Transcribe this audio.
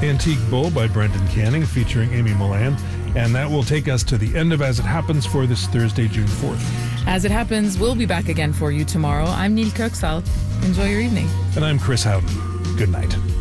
Antique Bull by Brendan Canning featuring Amy Milan. And that will take us to the end of As It Happens for this Thursday, June 4th. As It Happens, we'll be back again for you tomorrow. I'm Neil Kirksall. Enjoy your evening. And I'm Chris Howden. Good night.